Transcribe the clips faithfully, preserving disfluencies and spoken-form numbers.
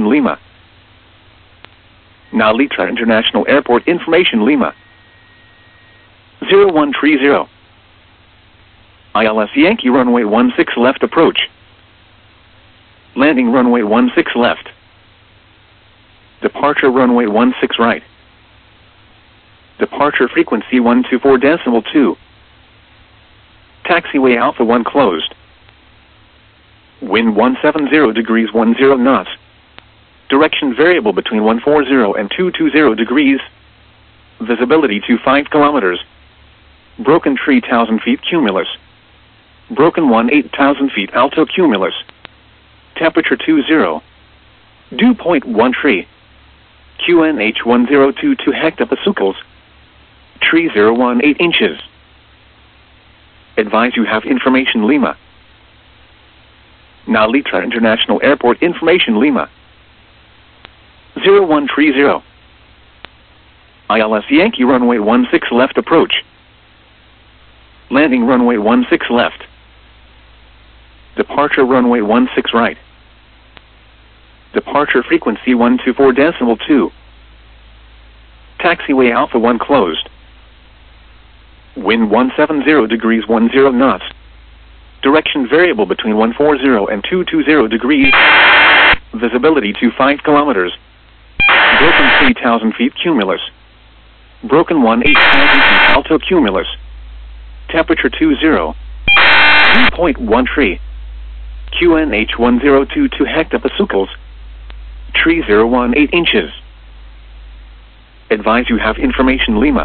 information Lima. Nalitra International Airport information Lima. zero one three zero. I L S Yankee runway one six left approach. Landing runway one six left. Departure runway one six right. Departure frequency one two four decimal two. Taxiway Alpha one closed. Wind one seven zero degrees ten knots. Direction variable between one forty and two twenty degrees. Visibility to five kilometers. Broken three thousand feet cumulus. Broken one eight thousand feet alto cumulus. Temperature two zero. Dew point one three. Q N H one zero two two hectopascals. three thousand eighteen inches. Advise you have information Lima. Nalitra International Airport information Lima. zero one three zero. I L S Yankee runway one six left approach. Landing runway one six left. Departure runway one six right. Departure frequency one two four decimal two. Taxiway Alpha one closed. Wind one seven zero degrees ten knots. Direction variable between one forty and two twenty degrees. Visibility to five kilometers. Broken three thousand feet cumulus. Broken one eight thousand feet alto cumulus. Temperature two zero. Dew point one three. Q N H one zero two two hectopascals. three thousand eighteen inches. Advise you have information Lima.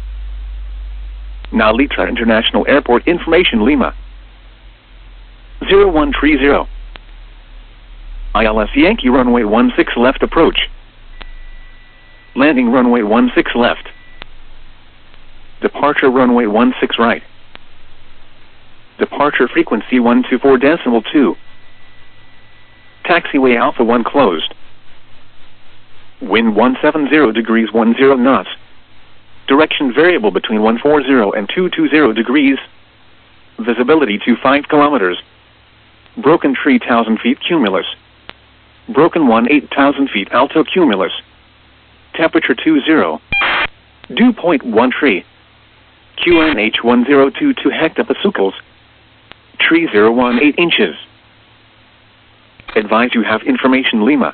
Nalitra International Airport information Lima. zero one three zero. I L S Yankee runway one six left approach. Landing runway one six left. Departure runway one six right. Departure frequency one two four decimal two. Taxiway Alpha one closed. Wind one seven zero degrees ten knots. Direction variable between one forty and two twenty degrees. Visibility to five kilometers. Broken three thousand feet cumulus. Broken one eight thousand feet alto cumulus. Temperature two zero. Dew point one three. Q N H one zero two two hectopascals. three thousand eighteen inches. Advise you have information Lima.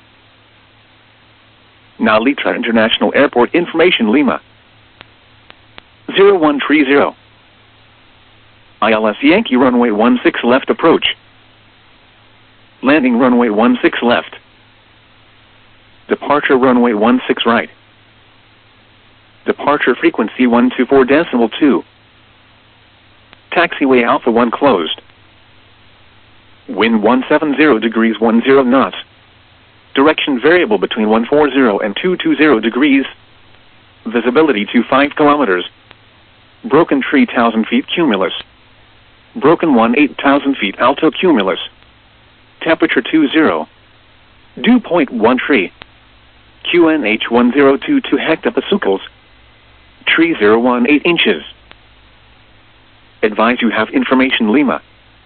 Nalitra International Airport information Lima. zero one three zero. I L S Yankee runway one six left approach. Landing runway one six left. Departure runway one six right. Departure frequency one two four decimal two. Taxiway Alpha one closed. Wind one seven zero degrees ten knots. Direction variable between one forty and two twenty degrees. Visibility to five kilometers. Broken three thousand feet cumulus. Broken one eight thousand feet alto cumulus. Temperature two zero. Dew point one three. Q N H one zero two two hectopascals. three thousand eighteen inches. Advise you have information Lima.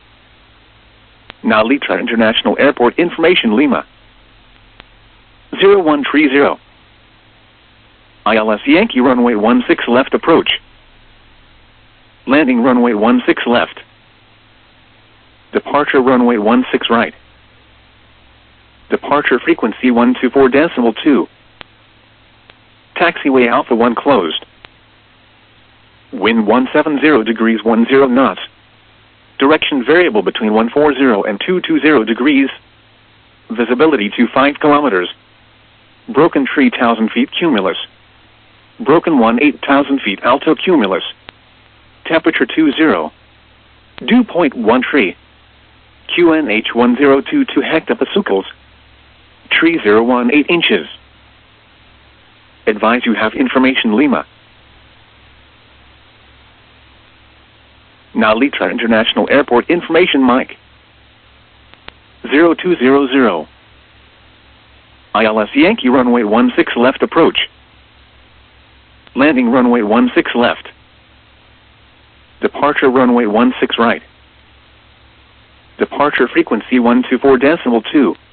Nalitra International Airport information Lima. zero one three zero. I L S Yankee runway one six left approach. Landing runway one six left. Departure runway one six right. Departure frequency one two four decimal two. Taxiway Alpha one closed. Wind one seven zero degrees ten knots. Direction variable between one forty and two twenty degrees. Visibility to five kilometers. Broken three thousand feet cumulus. Broken one eight thousand feet alto cumulus. Temperature two zero. Dew point one three. Q N H one zero two two hectopascals. three thousand eighteen inches. Advise you have information Lima. Nalitra International Airport information Mike. zero two zero zero. I L S Yankee runway one six left approach. Landing runway one six left. Departure runway one six right. Departure frequency one two four decimal two.